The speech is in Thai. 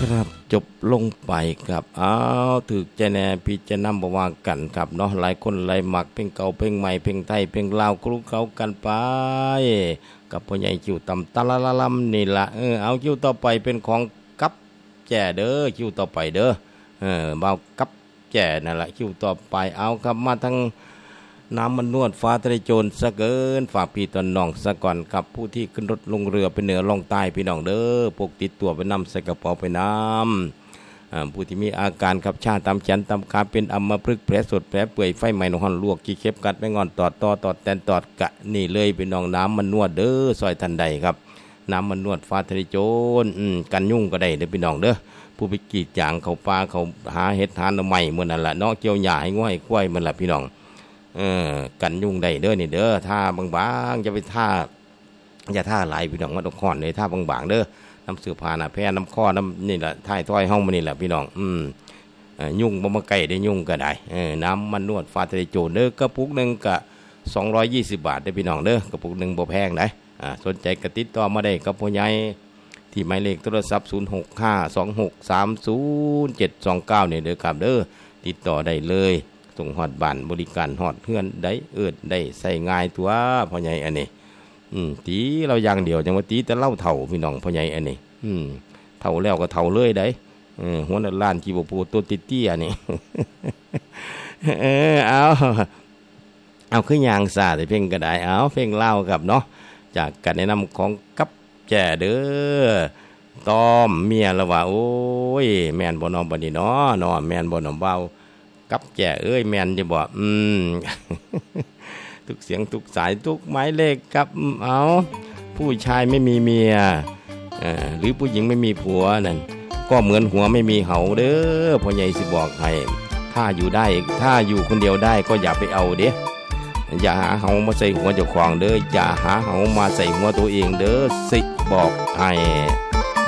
ครับจบลงไปครับถึกใจแน่พี่จะนำบ่ว่ากันครับเนาะหลายคนหลายมักเพลงเก่าเพลงใหม่เพลงไทยเพลงลาวคลุกเข้ากันไปกับพ่อใหญ่คิวต่ำตะละละลำนี่ละเอาคิวต่อไปเป็นของกับแจ่เด้อคิวต่อไปเด้อเบากับแจ่นั่นแหละคิวต่อไปเอาครับมาทั้งน้ำมันนวดฟ้าทะเลโจรสะเกินฝากพี่ตอนน้องสะก่อนกับผู้ที่ขึ้นรถลงเรือไปเหนือล่องใต้พี่น้องเด้อพกติดตัวไปนำใส่กระเป๋าไปน้ำผู้ที่มีอาการขับชาตามแขนตามขาเป็นอัมพฤกษ์แผลสดแผลเปื่อยไฟไหม้นอนลวกขี้เข็บกัดไม่งอนตอดแตนตอดกะนี่เลยพี่น้องน้ำมันนวดเด้อซอยทันใดครับน้ำมันนวดฟ้าทะเลโจรกันยุ่งก็ได้เด้อพี่น้องเด้อผู้ไปกรีดยางเขาปลาเขาหาเห็ดหาหน่อไม้เหมือนนั่นแหละเนาะเกี่ยวหญ้าให้ง่อยควายมันแหละพี่น้องกันยุ่งได้เด้อนี่เด้อท่าบางๆจะไปอย่าท่าหลายพี่น้องมาตกขอนเลยท่าบางๆเด้อน้ำเสือผ่าน่ะแพ้น้ำข้อน้ำนี่แหละท้ายถ้อยห้องมันนี่แหละพี่น้องยุ่งบ่มาไก่ได้ยุ่งก็ได้น้ำมันนวดฟ้าทะเลโจรเด้อกระปุกนึงก็220 บาทได้พี่น้องเด้อกระปุกนึงบ่แพงได้สนใจก็ติดต่อมาได้กับพ่อใหญ่ที่หมายเลขโทรศัพท์0652630729นี่เด้อครับเด้อติดต่อได้เลยส่งฮอดบ้านบริการฮอดเฮือนได้ได้ใส่ง่ายตัวพ่อใหญ่อันนี้ตีเราอย่างเดียวจังว่าตีแต่เล่าเถ่าพี่น้องพ่อใหญ่อันนี้เถ่าแล้วก็เถ่าเลยได้หัวล้านกีบปูตัวติดเตี้ยนี่ เอาขึ้นยางซาแต่เพ่งก็ได้เอาเพ่งเล่ากับเนาะจากการแนะนำของกับแจ่เด้อต้อมเมียละว่าโอ้ยแม่นบ่นอมบ่นี่เนาะแม่นบ่นอมเบากับแจ่เอ้ยแม่นจะบอกทุกเสียงทุกสายทุกหมายเลขกับเอาผู้ชายไม่มีเมียหรือผู้หญิงไม่มีผัวนั่นก็เหมือนหัวไม่มีเหาเด้อพ่อใหญ่สิบอกให้ถ้าอยู่คนเดียวได้ก็อย่าไปเอาเด้อย่าหาเหามาใส่หัวเจ้าของเด้ออย่าหาเหามาใส่หัวตัวเองเด้อสิบอกให้